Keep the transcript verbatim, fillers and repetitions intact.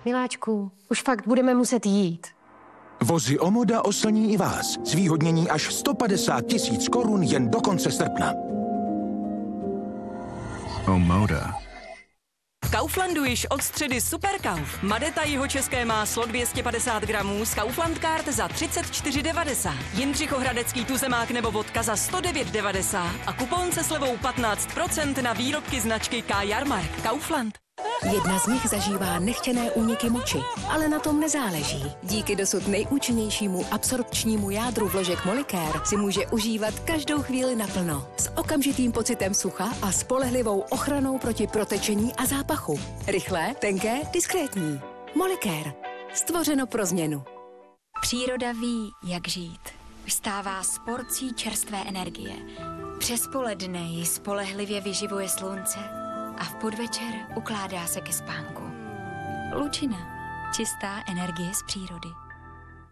Miláčku, už fakt budeme muset jít. Vozy Omoda oslní i vás. Zvýhodnění až sto padesát tisíc korun jen do konce srpna. Omoda. V Kauflandu již od středy Superkauf. Madeta jihočeské máslo dvě stě padesát gramů z Kaufland Card za třicet čtyři devadesát. Jindřichohradecký tuzemák nebo vodka za sto devět devadesát. A kupon se slevou patnáct procent na výrobky značky K. Jarmark. Kaufland. Jedna z nich zažívá nechtěné úniky moči, ale na tom nezáleží. Díky dosud nejúčinnějšímu absorpčnímu jádru vložek Molicare si může užívat každou chvíli naplno. S okamžitým pocitem sucha a spolehlivou ochranou proti protečení a zápachu. Rychlé, tenké, diskrétní. Molicare. Stvořeno pro změnu. Příroda ví, jak žít. Vstává s porcí čerstvé energie. Přes poledne ji spolehlivě vyživuje slunce a v podvečer ukládá se ke spánku. Lučina. Čistá energie z přírody.